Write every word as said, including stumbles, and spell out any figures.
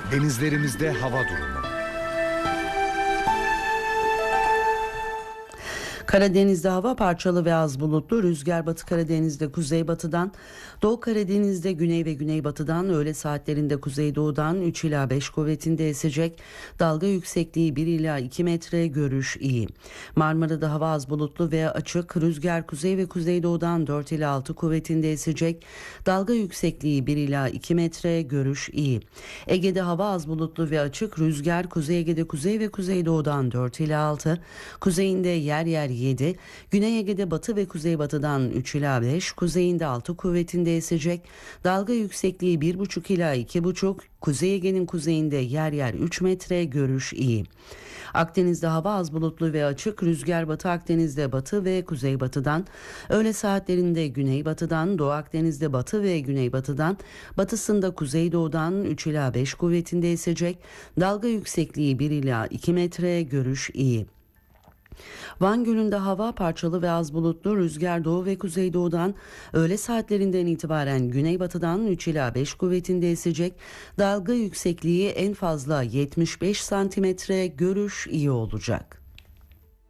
Denizlerimizde hava durumu. Karadeniz'de hava parçalı ve az bulutlu. Rüzgar Batı Karadeniz'de kuzeybatıdan, Doğu Karadeniz'de güney ve güneybatıdan, öğle saatlerinde kuzeydoğudan üç ila beş kuvvetinde esecek. Dalga yüksekliği bir ila iki metre, görüş iyi. Marmara'da hava az bulutlu ve açık. Rüzgar kuzey ve kuzeydoğudan dört ila altı kuvvetinde esecek. Dalga yüksekliği bir ila iki metre, görüş iyi. Ege'de hava az bulutlu ve açık. Rüzgar Kuzey Ege'de kuzey ve kuzeydoğudan dört ila altı. Kuzeyinde yer yer yedi. Güney Ege'de batı ve kuzeybatıdan üç ila beş. Kuzeyinde altı kuvvetinde esecek. Dalga yüksekliği bir buçuk ila iki buçuk. Kuzey Ege'nin kuzeyinde yer yer üç metre, görüş iyi. Akdeniz'de hava az bulutlu ve açık. Rüzgar Batı Akdeniz'de batı ve kuzeybatıdan, öğle saatlerinde güneybatıdan, Doğu Akdeniz'de batı ve güneybatıdan, batısında kuzeydoğudan üç ila beş kuvvetinde esecek. Dalga yüksekliği bir ila iki metre, görüş iyi. Van Gölü'nde hava parçalı ve az bulutlu. Rüzgar doğu ve kuzeydoğudan, öğle saatlerinden itibaren güneybatıdan üç ila beş kuvvetinde esecek. Dalga yüksekliği en fazla yetmiş beş santimetre, görüş iyi olacak.